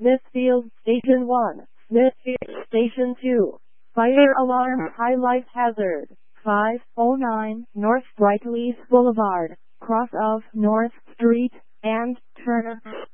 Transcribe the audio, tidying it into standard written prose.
Smithfield Station 1, Smithfield Station 2. Fire alarm, high life hazard. 509 North Brightleaf Boulevard, cross of North Street, and turn